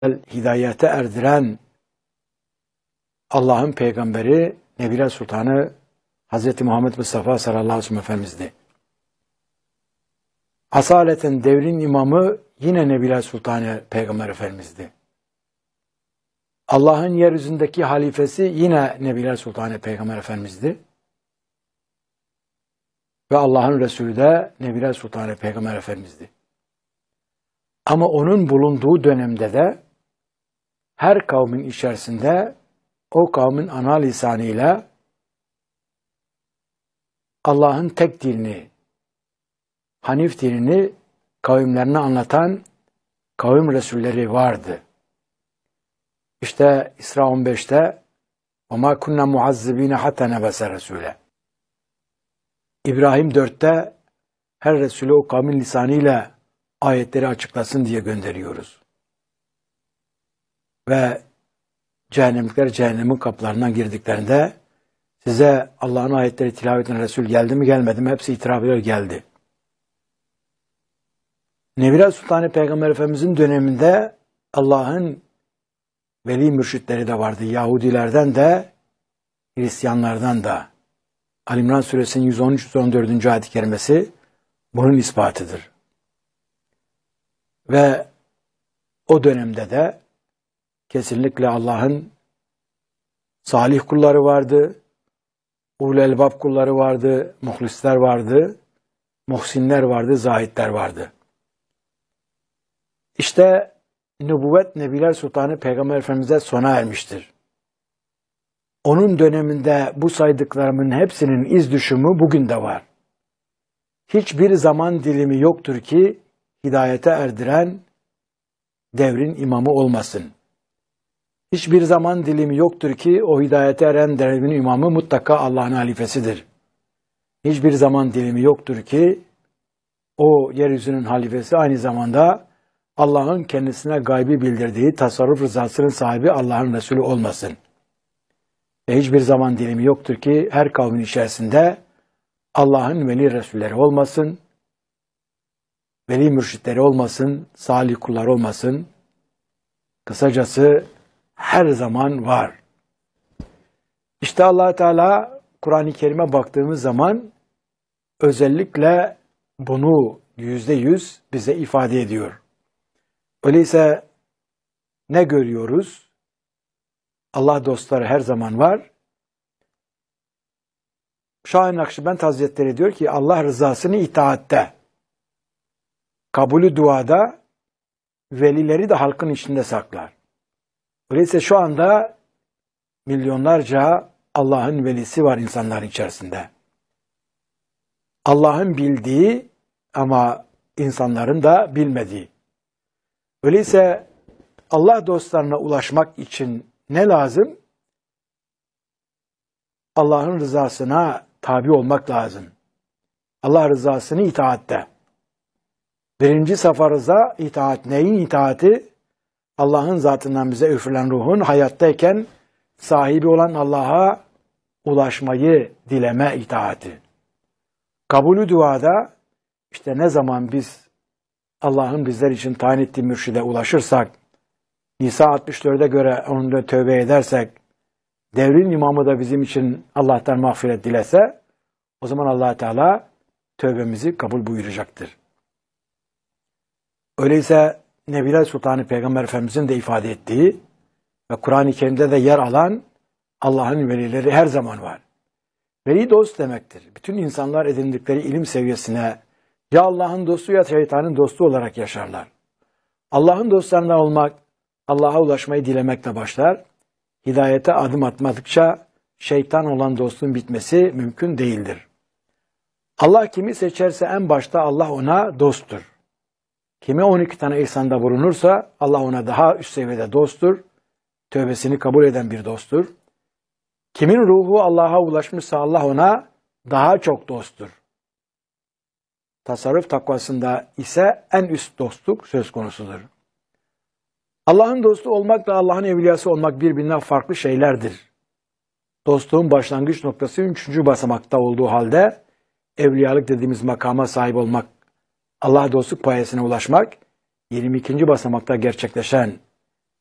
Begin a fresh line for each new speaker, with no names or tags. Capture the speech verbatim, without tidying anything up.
hidayete erdiren Allah'ın peygamberi Nebiler Sultanı Hazreti Muhammed Mustafa sallallahu aleyhi ve sellem Efendimiz'di. Asaleten devrin imamı yine Nebiler Sultanı Peygamber Efendimiz'di. Allah'ın yeryüzündeki halifesi yine Nebiler Sultanı Peygamber Efendimiz'di. Ve Allah'ın Resulü de Nebiler Sultanı Peygamber Efendimiz'di. Ama onun bulunduğu dönemde de her kavmin içerisinde o kavmin ana lisanıyla Allah'ın tek dinini, Hanif dinini kavimlerine anlatan kavim Resulleri vardı. İşte İsra on beşte وَمَا كُنَّا مُعَذِّب۪ينَ حَتَّى نَبَسَ رَسُولَ İbrahim dörtte her Resulü o kavmin lisanıyla ayetleri açıklasın diye gönderiyoruz. Ve cehennemlikler cehennemin kapılarından girdiklerinde size Allah'ın ayetleri tilavet eden Resul geldi mi gelmedi mi hepsi itiraf ediyor geldi. Nebiler Sultanı Peygamber Efendimizin döneminde Allah'ın veli mürşitleri de vardı. Yahudilerden de Hristiyanlardan da. Ali İmran Suresinin yüz on üç yüz on dördüncü ayet-i kerimesi bunun ispatıdır. Ve o dönemde de kesinlikle Allah'ın salih kulları vardı, ulul elbab kulları vardı, muhlisler vardı, muhsinler vardı, zahitler vardı. İşte nübüvvet Nebiler Sultanı Peygamber Efendimiz'e sona ermiştir. Onun döneminde bu saydıklarımın hepsinin iz düşümü bugün de var. Hiçbir zaman dilimi yoktur ki hidayete erdiren devrin imamı olmasın. Hiçbir zaman dilimi yoktur ki o hidayete eren devrin imamı mutlaka Allah'ın halifesidir. Hiçbir zaman dilimi yoktur ki o yeryüzünün halifesi aynı zamanda Allah'ın kendisine gaybi bildirdiği tasarruf rızasının sahibi Allah'ın Resulü olmasın. Ve hiçbir zaman dilimi yoktur ki her kavmin içerisinde Allah'ın veli Resulleri olmasın, veli mürşitleri olmasın, salih kullar olmasın. Kısacası her zaman var. İşte Allah Teala Kur'an-ı Kerim'e baktığımız zaman özellikle bunu yüzde yüz bize ifade ediyor. Öyleyse ne görüyoruz? Allah dostları her zaman var. Şah-ı Nakşibend Hazretleri diyor ki Allah rızasını itaatte, kabulü duada, velileri de halkın içinde saklar. Öyleyse şu anda milyonlarca Allah'ın velisi var insanların içerisinde. Allah'ın bildiği ama insanların da bilmediği. Öyleyse Allah dostlarına ulaşmak için ne lazım? Allah'ın rızasına tabi olmak lazım. Allah rızasını itaatte. Birinci safa rıza itaat. Neyin itaati? Allah'ın zatından bize üfürülen ruhun hayattayken sahibi olan Allah'a ulaşmayı dileme itaati. Kabulü duada işte ne zaman biz Allah'ın bizler için tayin ettiği mürşide ulaşırsak, Nisa altmış dörde göre onunla tövbe edersek, devrin imamı da bizim için Allah'tan mağfiret dilese, o zaman Allah Teala tövbemizi kabul buyuracaktır. Öyleyse Nebiler Sultanı Peygamber Efendimizin de ifade ettiği ve Kur'an-ı Kerim'de de yer alan Allah'ın velileri her zaman var. Veli dost demektir. Bütün insanlar edindikleri ilim seviyesine ya Allah'ın dostu ya şeytanın dostu olarak yaşarlar. Allah'ın dostlarından olmak, Allah'a ulaşmayı dilemekle başlar. Hidayete adım atmadıkça şeytan olan dostluğun bitmesi mümkün değildir. Allah kimi seçerse en başta Allah ona dosttur. Kime on iki tane ihsanda bulunursa Allah ona daha üst seviyede dosttur. Tövbesini kabul eden bir dosttur. Kimin ruhu Allah'a ulaşmışsa Allah ona daha çok dosttur. Tasarruf takvasında ise en üst dostluk söz konusudur. Allah'ın dostu olmakla Allah'ın evliyası olmak birbirinden farklı şeylerdir. Dostluğun başlangıç noktası üçüncü basamakta olduğu halde evliyalık dediğimiz makama sahip olmak, Allah dostluk payesine ulaşmak yirmi ikinci basamakta gerçekleşen